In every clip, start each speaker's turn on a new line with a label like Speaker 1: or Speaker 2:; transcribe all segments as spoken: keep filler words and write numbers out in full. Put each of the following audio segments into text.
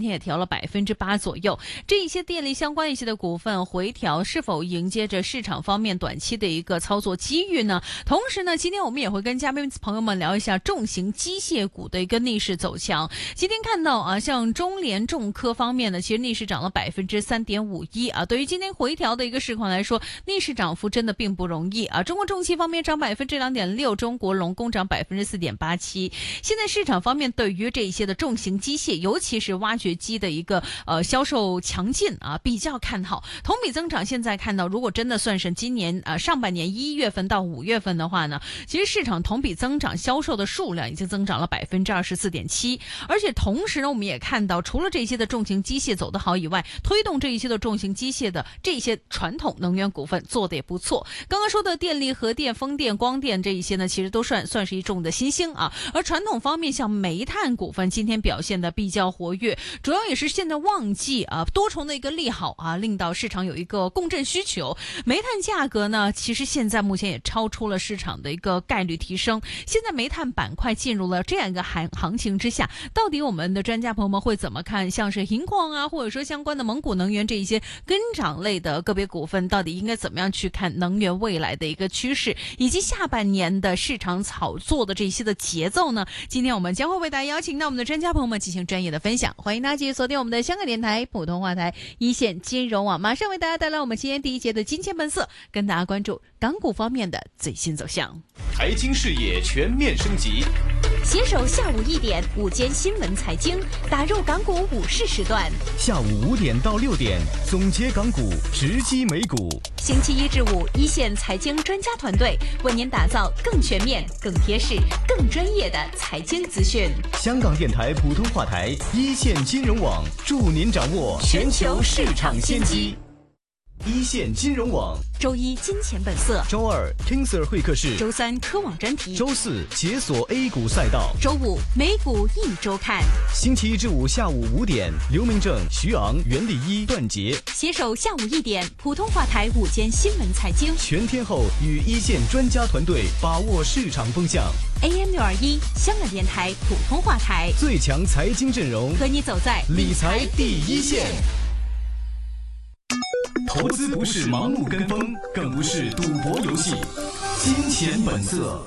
Speaker 1: 天也调了百分之八左右。这一些电力相关一些的股份回调，是否迎接着市场方面短期的一个操作机遇呢？同时呢，今天我们也会跟嘉宾朋友们聊一下重型机械股的一个逆势走强。今天看到啊，像中联重科方面呢，其实逆势涨了百分之三点五一啊。对于今天回调的一个市况来说，逆势涨幅真的并不容易啊。中国重汽方面涨百分之两点六，中国龙工涨百分之四点八七。现在市场方面对于这一些的重型机械，尤其是挖掘机的一个呃销售强劲啊，比较看好。同比增长现在看到，如果真的算是今年呃上半年一月份到五月份的话呢，其实市场同比增长销售的数量已经增长了百分之二十四点七。而且同时呢，我们也看到，除了这些的重型机械走得好以外，推动这一些的重型机械的这些传统能源股份做得也不错。刚刚说的电力、核电、风电、光电这一些呢，其实都算算是一众的新兴啊。而传统方面，像煤炭股份今天表现的比较活跃，主要也是现在旺季啊，多重的一个利好啊，令到市场有一个共振需求。煤炭价格呢，其实现在目前也超出了市场的一个概率提升。现在煤炭板块进入了这样一个行行情之下，到底我们的专家朋友们会怎么看？像是银矿啊，或者说相关的蒙古能源这一些跟涨类的个别股份，到底应该怎么样去看能源未来的一个趋势，以及下半年的市场炒作的这些的节奏呢？今天我们将会为大家邀请到我们的专家朋友们进行专业的分享，欢迎大家继续锁定我们的香港电台普通话台一线金融网，马上为大家带来我们今天第一节的金钱本色，跟大家关注港股方面的最新走向。
Speaker 2: 财经视野全面升级，
Speaker 3: 携手下午一点午间新闻财经，打入港股午市时段。
Speaker 4: 下午五点到六点，总结港股，直击美股。
Speaker 3: 星期一至五，一线财经专家团队为您打造更全面、更贴市、更专业的财经资讯。
Speaker 4: 香港电台普通话台一线金融网，助您掌握全球市场先机。一线金融网，
Speaker 3: 周一金钱本色，
Speaker 4: 周二 King Sir 会客室，
Speaker 3: 周三科网专题，
Speaker 4: 周四解锁 A 股赛道，
Speaker 3: 周五美股一周看。
Speaker 4: 星期一至五下午五点，刘明正、徐昂、袁立一、段杰
Speaker 3: 携手下午一点普通话台午间新闻财经，
Speaker 4: 全天候与一线专家团队把握市场风向。
Speaker 3: A M 六二一香港电台普通话台，
Speaker 4: 最强财经阵容，
Speaker 3: 和你走在
Speaker 4: 理财第一线。投资不是盲目跟风，更不是赌博游戏。金钱本色。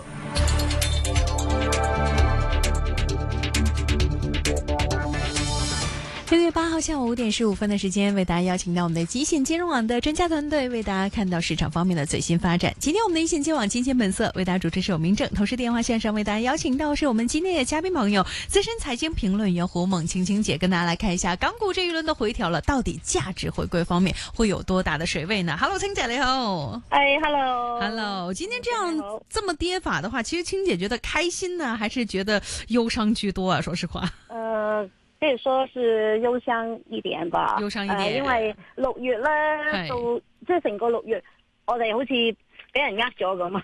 Speaker 1: 六月八号下午五点十五分的时间，为大家邀请到我们的极限金融网的专家团队，为大家看到市场方面的最新发展。今天我们的一线金网金钱本色为大家主持是我明正，同时电话线上为大家邀请到是我们今天的嘉宾朋友，资深财经评论员胡猛青青姐，跟大家来看一下港股这一轮的回调了，到底价值回归方面会有多大的水位呢 ？Hello， 青姐你好。
Speaker 5: 哎 ，Hello，Hello，
Speaker 1: 今天这样这么跌法的话，其实青姐觉得开心呢，还是觉得忧伤居多啊？说实话，
Speaker 5: 呃。可以說是憂傷一點吧，
Speaker 1: 憂傷一點、呃，
Speaker 5: 因為六月咧到即係成個六月，我哋好似俾人呃咗咁啊。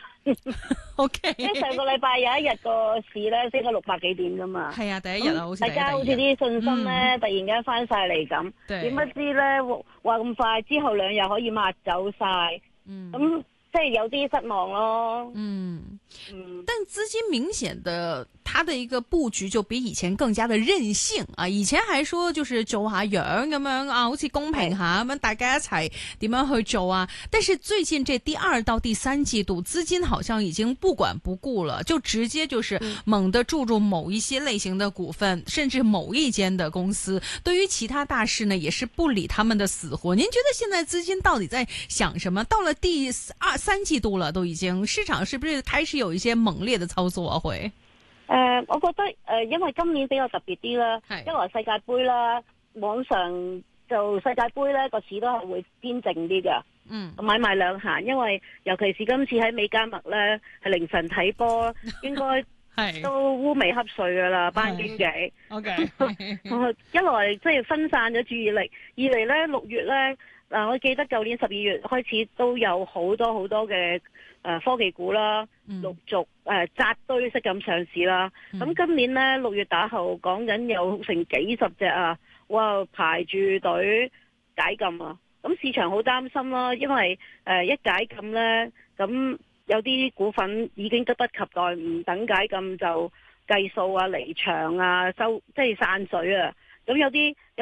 Speaker 1: O K，
Speaker 5: 即係上個禮拜有一日個市咧升咗六百幾點噶嘛。係
Speaker 1: 啊，第一日啊，好似
Speaker 5: 大家好似啲信心咧、嗯，突然間翻晒嚟咁，點不知咧話咁快之後兩日可以抹走晒，嗯，咁即係有啲失望咯。
Speaker 1: 嗯嗯，但資金明顯的。它的一個布局就比以前更加的任性啊！以前還說就是做下樣咁樣啊，好似公平下咁樣，大家一齊點樣去做啊？但是最近這第二到第三季度，資金好像已經不管不顧了，就直接就是猛地注入某一些類型的股份，甚至某一間的公司。對於其他大市呢，也是不理他們的死活。您覺得現在資金到底在想什麼？到了第二三季度了，都已經市場是不是開始有一些猛烈的操作啊？會？
Speaker 5: 誒、呃，我覺得誒、呃，因為今年比較特別啲啦，一來世界盃啦，網上就世界盃咧個市都係會偏靜啲嘅，嗯，買賣兩閒，因為尤其是今次喺美加墨咧係凌晨睇波，應該都烏眉瞌睡噶啦，班經紀。O K， 一來即係分散咗注意力，二嚟咧六月咧，嗱、呃，我記得舊年十二月開始都有好多好多嘅。誒、呃、科技股啦，陸續誒、呃、紮堆式咁上市啦。咁、嗯、今年咧六月打後講緊有成幾十隻啊，哇排住隊解禁啊！咁市場好擔心啦，因為誒、呃、一解禁咧，咁有啲股份已經急不及待，唔等解禁就計數啊、離場啊、收即係散水啊。咁有啲